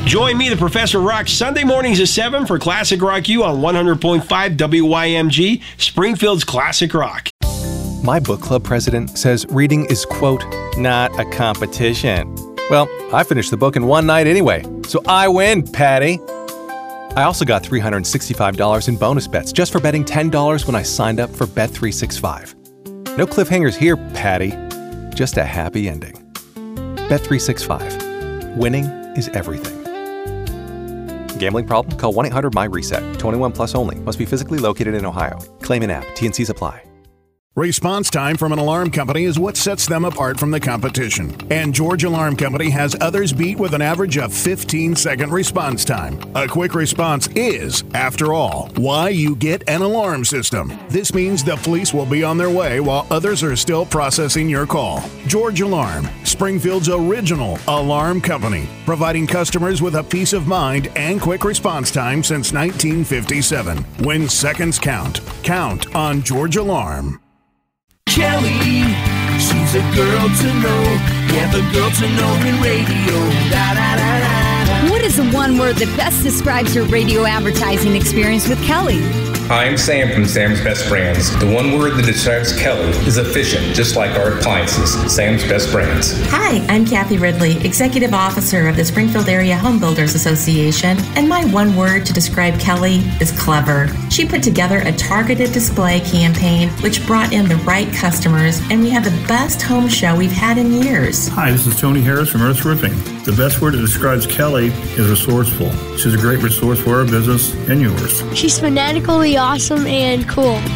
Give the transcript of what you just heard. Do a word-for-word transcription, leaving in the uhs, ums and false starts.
Join me, the Professor Rock, Sunday mornings at seven for Classic Rock U on one hundred point five W Y M G, Springfield's Classic Rock. My book club president says reading is, quote, not a competition. Well, I finished the book in one night anyway, so I win, Patty. I also got three hundred sixty-five dollars in bonus bets just for betting ten dollars when I signed up for Bet three sixty-five. No cliffhangers here, Patty. Just a happy ending. Bet three sixty-five. Winning is everything. Gambling problem? Call one eight hundred M Y reset. twenty-one plus only. Must be physically located in Ohio. Claim in app. T N Cs apply. Response time from an alarm company is what sets them apart from the competition. And George Alarm Company has others beat with an average of fifteen second response time. A quick response is, after all, why you get an alarm system. This means the police will be on their way while others are still processing your call. George Alarm, Springfield's original alarm company, providing customers with a peace of mind and quick response time since nineteen fifty-seven. When seconds count, count on George Alarm. Kelly, she's a girl to know. Yeah, the girl to know in radio. Da, da, da, da, da. What is the one word that best describes your radio advertising experience with Kelly? Hi, I'm Sam from Sam's Best Brands. The one word that describes Kelly is efficient, just like our appliances. Sam's Best Brands. Hi, I'm Kathy Ridley, Executive Officer of the Springfield Area Home Builders Association, and my one word to describe Kelly is clever. She put together a targeted display campaign which brought in the right customers, and we had the best home show we've had in years. Hi, this is Tony Harris from Earth Roofing. The best word that describes Kelly is resourceful. She's a great resource for our business and yours. She's fanatically awesome and cool.